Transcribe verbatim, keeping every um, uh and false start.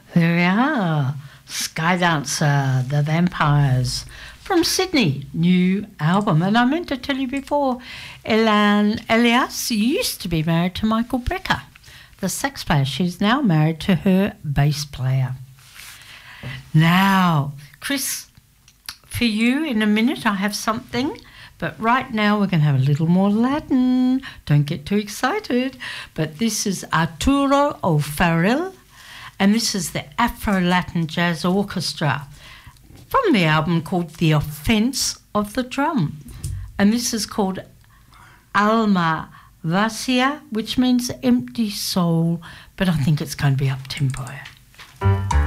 There we are. Sky Dancer, The Vampires, from Sydney, new album. And I meant to tell you before, Elan Elias used to be married to Michael Brecker, the sax player. She's now married to her bass player. Now, Chris, for you in a minute I have something, but right now we're going to have a little more Latin. Don't get too excited. But this is Arturo O'Farrill, and this is the Afro-Latin Jazz Orchestra from the album called The Offense of the Drum. And this is called Alma Vacía, which means empty soul, but I think it's going to be up-tempo.